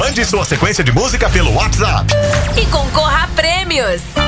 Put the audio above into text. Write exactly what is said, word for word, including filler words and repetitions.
Mande sua sequência de música pelo WhatsApp e concorra a prêmios.